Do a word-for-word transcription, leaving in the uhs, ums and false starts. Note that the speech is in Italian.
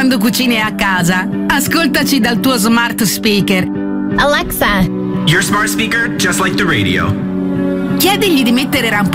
quando cucini a casa? Ascoltaci dal tuo smart speaker. Alexa, your smart speaker just like the radio. Chiedigli di mettere Ram